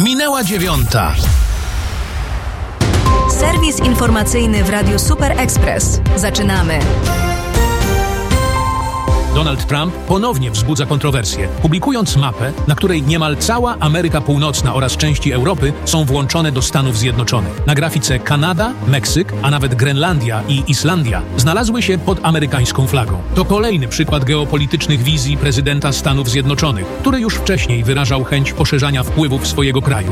Minęła 9:00. Serwis informacyjny w Radiu Super Express. Zaczynamy. Donald Trump ponownie wzbudza kontrowersje, publikując mapę, na której niemal cała Ameryka Północna oraz części Europy są włączone do Stanów Zjednoczonych. Na grafice Kanada, Meksyk, a nawet Grenlandia i Islandia znalazły się pod amerykańską flagą. To kolejny przykład geopolitycznych wizji prezydenta Stanów Zjednoczonych, który już wcześniej wyrażał chęć poszerzania wpływów swojego kraju.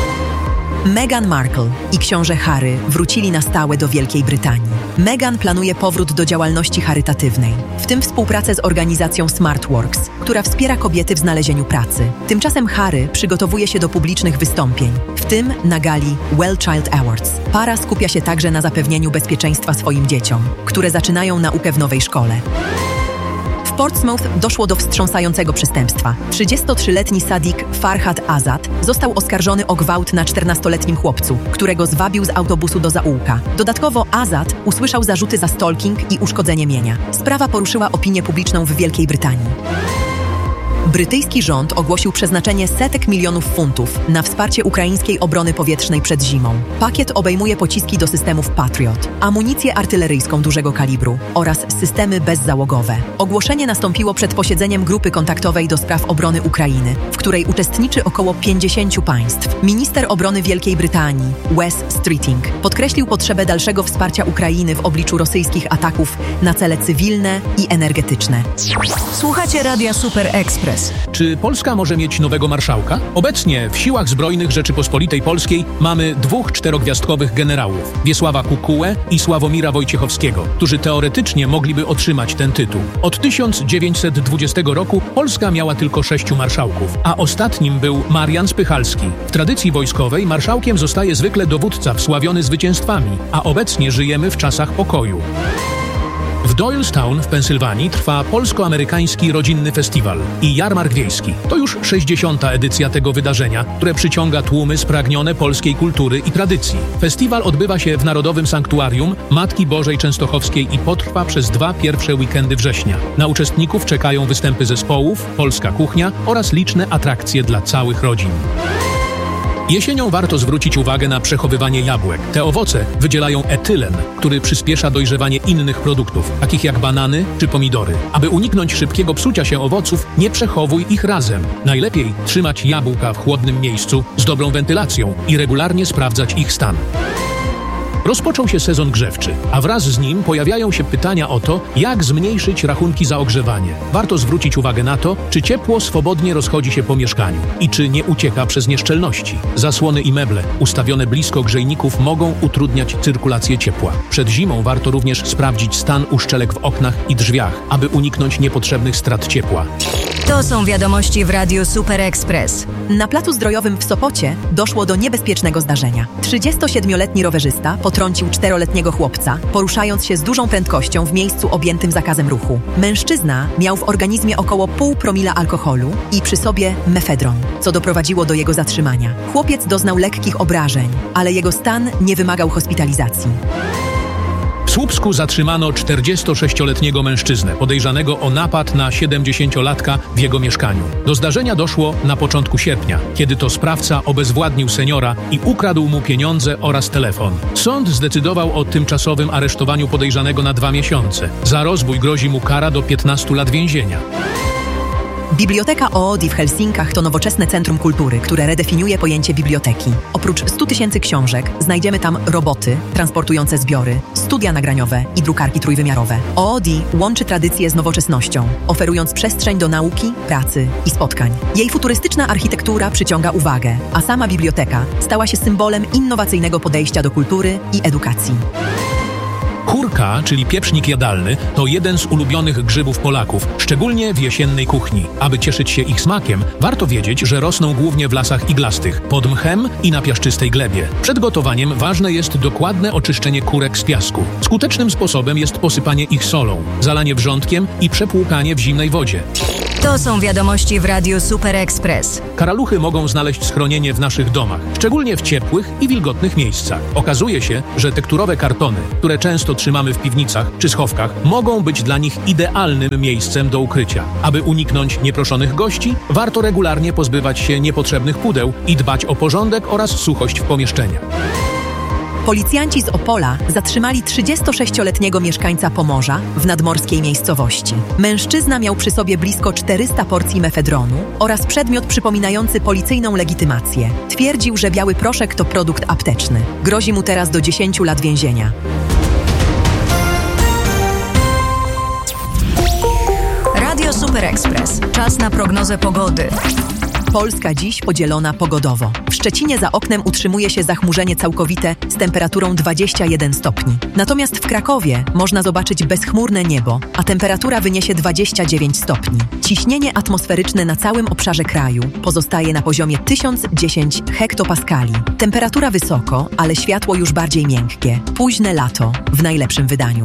Meghan Markle i książę Harry wrócili na stałe do Wielkiej Brytanii. Meghan planuje powrót do działalności charytatywnej, w tym współpracę z organizacją SmartWorks, która wspiera kobiety w znalezieniu pracy. Tymczasem Harry przygotowuje się do publicznych wystąpień, w tym na gali Well Child Awards. Para skupia się także na zapewnieniu bezpieczeństwa swoim dzieciom, które zaczynają naukę w nowej szkole. W Portsmouth doszło do wstrząsającego przestępstwa. 33-letni Sadiq Farhad Azad został oskarżony o gwałt na 14-letnim chłopcu, którego zwabił z autobusu do zaułka. Dodatkowo Azad usłyszał zarzuty za stalking i uszkodzenie mienia. Sprawa poruszyła opinię publiczną w Wielkiej Brytanii. Brytyjski rząd ogłosił przeznaczenie setek milionów funtów na wsparcie ukraińskiej obrony powietrznej przed zimą. Pakiet obejmuje pociski do systemów Patriot, amunicję artyleryjską dużego kalibru oraz systemy bezzałogowe. Ogłoszenie nastąpiło przed posiedzeniem grupy kontaktowej do spraw obrony Ukrainy, w której uczestniczy około 50 państw. Minister obrony Wielkiej Brytanii, Wes Streeting, podkreślił potrzebę dalszego wsparcia Ukrainy w obliczu rosyjskich ataków na cele cywilne i energetyczne. Słuchacie Radia Super Express. Czy Polska może mieć nowego marszałka? Obecnie w Siłach Zbrojnych Rzeczypospolitej Polskiej mamy 2 czterogwiazdkowych generałów, Wiesława Kukułę i Sławomira Wojciechowskiego, którzy teoretycznie mogliby otrzymać ten tytuł. Od 1920 roku Polska miała tylko 6 marszałków, a ostatnim był Marian Spychalski. W tradycji wojskowej marszałkiem zostaje zwykle dowódca wsławiony zwycięstwami, a obecnie żyjemy w czasach pokoju. W Doylestown w Pensylwanii trwa polsko-amerykański rodzinny festiwal i jarmark wiejski. To już 60. edycja tego wydarzenia, które przyciąga tłumy spragnione polskiej kultury i tradycji. Festiwal odbywa się w Narodowym Sanktuarium Matki Bożej Częstochowskiej i potrwa przez 2 pierwsze weekendy września. Na uczestników czekają występy zespołów, polska kuchnia oraz liczne atrakcje dla całych rodzin. Jesienią warto zwrócić uwagę na przechowywanie jabłek. Te owoce wydzielają etylen, który przyspiesza dojrzewanie innych produktów, takich jak banany czy pomidory. Aby uniknąć szybkiego psucia się owoców, nie przechowuj ich razem. Najlepiej trzymać jabłka w chłodnym miejscu z dobrą wentylacją i regularnie sprawdzać ich stan. Rozpoczął się sezon grzewczy, a wraz z nim pojawiają się pytania o to, jak zmniejszyć rachunki za ogrzewanie. Warto zwrócić uwagę na to, czy ciepło swobodnie rozchodzi się po mieszkaniu i czy nie ucieka przez nieszczelności. Zasłony i meble ustawione blisko grzejników mogą utrudniać cyrkulację ciepła. Przed zimą warto również sprawdzić stan uszczelek w oknach i drzwiach, aby uniknąć niepotrzebnych strat ciepła. To są wiadomości w Radiu Super Express. Na placu zdrojowym w Sopocie doszło do niebezpiecznego zdarzenia. 37-letni rowerzysta potrącił 4-letniego chłopca, poruszając się z dużą prędkością w miejscu objętym zakazem ruchu. Mężczyzna miał w organizmie około 0,5 promila alkoholu i przy sobie mefedron, co doprowadziło do jego zatrzymania. Chłopiec doznał lekkich obrażeń, ale jego stan nie wymagał hospitalizacji. W Słupsku zatrzymano 46-letniego mężczyznę podejrzanego o napad na 70-latka w jego mieszkaniu. Do zdarzenia doszło na początku sierpnia, kiedy to sprawca obezwładnił seniora i ukradł mu pieniądze oraz telefon. Sąd zdecydował o tymczasowym aresztowaniu podejrzanego na 2 miesiące. Za rozbój grozi mu kara do 15 lat więzienia. Biblioteka Oodi w Helsinkach to nowoczesne centrum kultury, które redefiniuje pojęcie biblioteki. Oprócz 100 000 książek znajdziemy tam roboty transportujące zbiory, studia nagraniowe i drukarki trójwymiarowe. Oodi łączy tradycję z nowoczesnością, oferując przestrzeń do nauki, pracy i spotkań. Jej futurystyczna architektura przyciąga uwagę, a sama biblioteka stała się symbolem innowacyjnego podejścia do kultury i edukacji. Kurka, czyli pieprznik jadalny, to jeden z ulubionych grzybów Polaków, szczególnie w jesiennej kuchni. Aby cieszyć się ich smakiem, warto wiedzieć, że rosną głównie w lasach iglastych, pod mchem i na piaszczystej glebie. Przed gotowaniem ważne jest dokładne oczyszczenie kurek z piasku. Skutecznym sposobem jest posypanie ich solą, zalanie wrzątkiem i przepłukanie w zimnej wodzie. To są wiadomości w Radiu Super Express. Karaluchy mogą znaleźć schronienie w naszych domach, szczególnie w ciepłych i wilgotnych miejscach. Okazuje się, że tekturowe kartony, które często trzymamy w piwnicach czy schowkach, mogą być dla nich idealnym miejscem do ukrycia. Aby uniknąć nieproszonych gości, warto regularnie pozbywać się niepotrzebnych pudeł i dbać o porządek oraz suchość w pomieszczeniach. Policjanci z Opola zatrzymali 36-letniego mieszkańca Pomorza w nadmorskiej miejscowości. Mężczyzna miał przy sobie blisko 400 porcji mefedronu oraz przedmiot przypominający policyjną legitymację. Twierdził, że biały proszek to produkt apteczny. Grozi mu teraz do 10 lat więzienia. Radio Super Express. Czas na prognozę pogody. Polska dziś podzielona pogodowo. W Szczecinie za oknem utrzymuje się zachmurzenie całkowite z temperaturą 21 stopni. Natomiast w Krakowie można zobaczyć bezchmurne niebo, a temperatura wyniesie 29 stopni. Ciśnienie atmosferyczne na całym obszarze kraju pozostaje na poziomie 1010 hektopaskali. Temperatura wysoko, ale światło już bardziej miękkie. Późne lato w najlepszym wydaniu.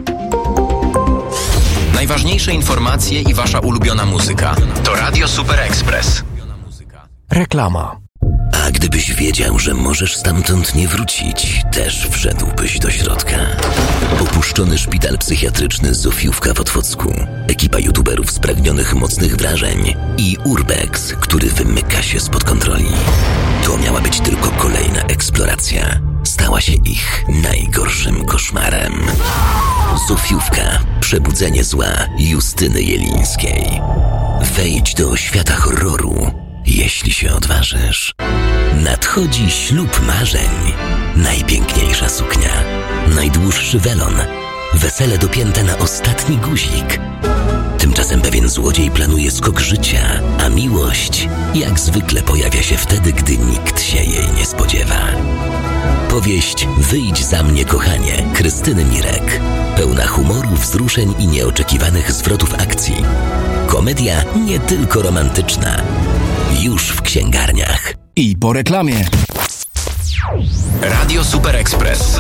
Najważniejsze informacje i wasza ulubiona muzyka to Radio Super Express. Reklama. A gdybyś wiedział, że możesz stamtąd nie wrócić, też wszedłbyś do środka. Opuszczony szpital psychiatryczny Zofiówka w Otwocku, ekipa youtuberów spragnionych mocnych wrażeń i Urbex, który wymyka się spod kontroli. To miała być tylko kolejna eksploracja. Stała się ich najgorszym koszmarem. Zofiówka. Przebudzenie zła Justyny Jelińskiej. Wejdź do świata horroru, jeśli się odważysz. Nadchodzi ślub marzeń. Najpiękniejsza suknia. Najdłuższy welon. Wesele dopięte na ostatni guzik. Tymczasem pewien złodziej planuje skok życia, a miłość jak zwykle pojawia się wtedy, gdy nikt się jej nie spodziewa. Powieść Wyjdź za mnie, kochanie Krystyny Mirek. Pełna humoru, wzruszeń i nieoczekiwanych zwrotów akcji. Komedia nie tylko romantyczna. Już w księgarniach. I po reklamie. Radio Super Express.